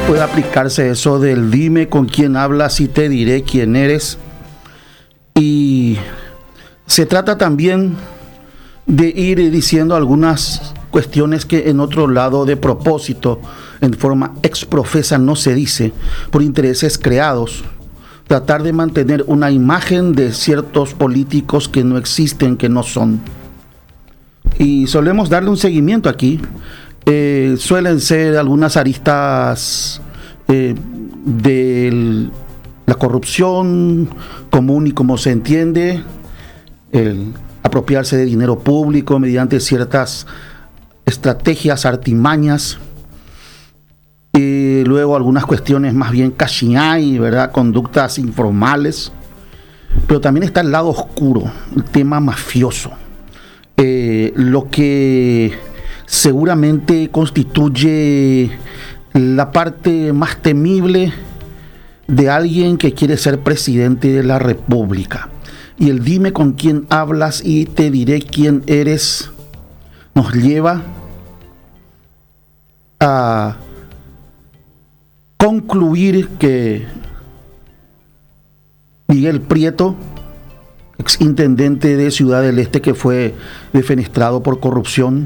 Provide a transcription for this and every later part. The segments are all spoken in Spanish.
puede aplicarse eso del dime con quién hablas y te diré quién eres. Y se trata también de ir diciendo algunas cuestiones que en otro lado de propósito, en forma exprofesa, no se dice, por intereses creados. Tratar de mantener una imagen de ciertos políticos que no existen, que no son. Y solemos darle un seguimiento aquí. Suelen ser algunas aristas de la corrupción común y como se entiende, el apropiarse de dinero público mediante ciertas estrategias, artimañas, y luego algunas cuestiones más bien cachiñay, ¿verdad? Conductas informales, pero también está el lado oscuro, el tema mafioso, lo que seguramente constituye la parte más temible de alguien que quiere ser presidente de la República. Y el dime con quién hablas y te diré quién eres nos lleva a concluir que Miguel Prieto, exintendente de Ciudad del Este, que fue defenestrado por corrupción,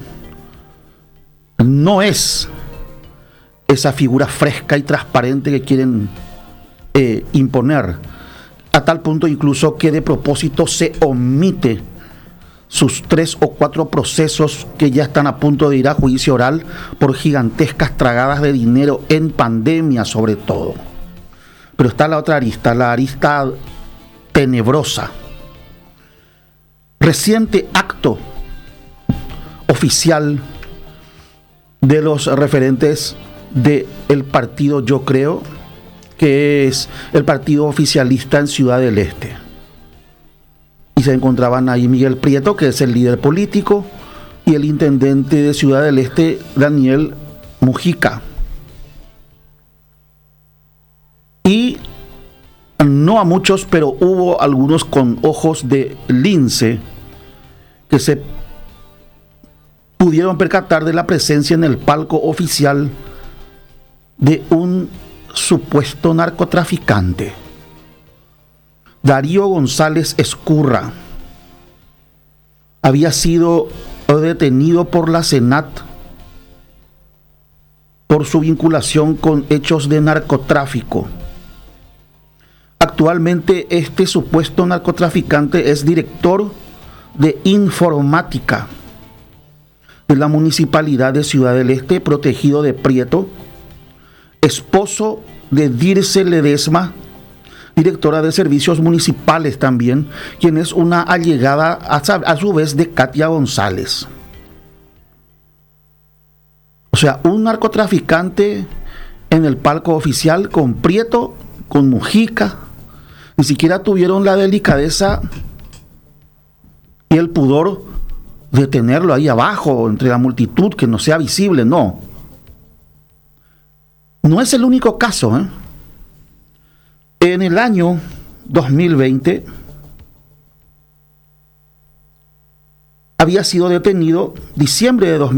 no es esa figura fresca y transparente que quieren imponer, a tal punto incluso que de propósito se omite sus 3 o 4 procesos que ya están a punto de ir a juicio oral por gigantescas tragadas de dinero en pandemia sobre todo. Pero está la otra arista, la arista tenebrosa. Reciente acto oficial de los referentes del partido Yo Creo, que es el partido oficialista en Ciudad del Este. Y se encontraban ahí Miguel Prieto, que es el líder político, y el intendente de Ciudad del Este, Daniel Mujica. Y no a muchos, pero hubo algunos con ojos de lince que se pudieron percatar de la presencia en el palco oficial de un supuesto narcotraficante, Darío González Escurra. Había sido detenido por la SENAT por su vinculación con hechos de narcotráfico. Actualmente este supuesto narcotraficante es director de informática de la Municipalidad de Ciudad del Este, protegido de Prieto, esposo de Dirce Ledesma, directora de servicios municipales también, quien es una allegada a su vez de Katia González. O sea, un narcotraficante en el palco oficial con Prieto, con Mujica. Ni siquiera tuvieron la delicadeza y el pudor de tenerlo ahí abajo entre la multitud, que no sea visible. No es el único caso, ¿eh? En el año 2020 había sido detenido, diciembre de 2020,